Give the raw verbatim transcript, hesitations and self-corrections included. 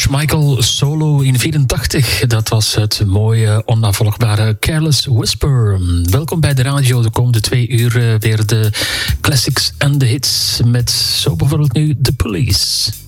George Michael solo in vierentachtig. Dat was het mooie, onafvolgbare Careless Whisper. Welkom bij de radio. De komende twee uur weer de classics en de hits. Met zo bijvoorbeeld nu The Police.